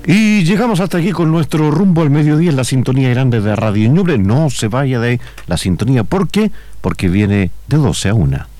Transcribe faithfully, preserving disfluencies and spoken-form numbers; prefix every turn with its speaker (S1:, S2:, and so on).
S1: Y llegamos hasta aquí con nuestro rumbo al mediodía en la sintonía grande de Radio Ñuble. No se vaya de la sintonía. ¿Por qué? Porque viene de doce a una.